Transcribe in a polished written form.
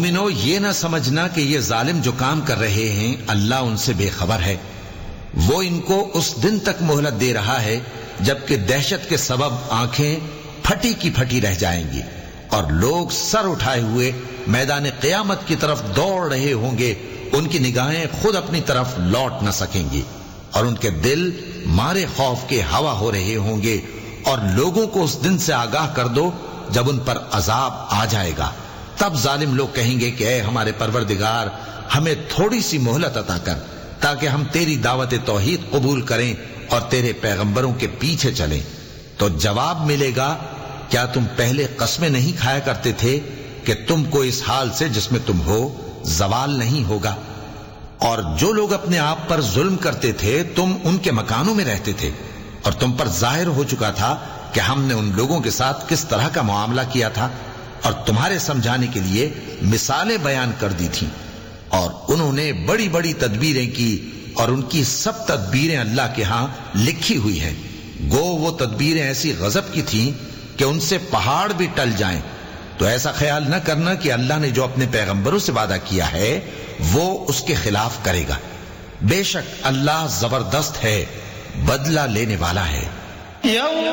مومنو یہ نہ سمجھنا کہ یہ ظالم جو کام کر رہے ہیں اللہ ان سے بے خبر ہے. وہ ان کو اس دن تک مہلت دے رہا ہے جبکہ دہشت کے سبب آنکھیں پھٹی کی پھٹی رہ جائیں گی اور لوگ سر اٹھائے ہوئے میدان قیامت کی طرف دوڑ رہے ہوں گے. ان کی نگاہیں خود اپنی طرف لوٹ نہ سکیں گی اور ان کے دل مارے خوف کے ہوا ہو رہے ہوں گے. اور لوگوں کو اس دن سے آگاہ کر دو جب ان پر عذاب آ جائے گا. تب ظالم لوگ کہیں گے کہ اے ہمارے پروردگار ہمیں تھوڑی سی مہلت عطا کر تاکہ ہم تیری دعوت توحید قبول کریں اور تیرے پیغمبروں کے پیچھے چلیں. تو جواب ملے گا کیا تم پہلے قسمیں نہیں کھایا کرتے تھے کہ تم کو اس حال سے جس میں تم ہو زوال نہیں ہوگا؟ اور جو لوگ اپنے آپ پر ظلم کرتے تھے تم ان کے مکانوں میں رہتے تھے اور تم پر ظاہر ہو چکا تھا کہ ہم نے ان لوگوں کے ساتھ کس طرح کا معاملہ کیا تھا اور تمہارے سمجھانے کے لیے مثالیں بیان کر دی تھیں. اور انہوں نے بڑی بڑی تدبیریں کی اور ان کی سب تدبیریں اللہ کے ہاں لکھی ہوئی ہیں. گو وہ تدبیریں ایسی غضب کی تھیں کہ ان سے پہاڑ بھی ٹل جائیں. تو ایسا خیال نہ کرنا کہ اللہ نے جو اپنے پیغمبروں سے وعدہ کیا ہے وہ اس کے خلاف کرے گا. بے شک اللہ زبردست ہے، بدلہ لینے والا ہے.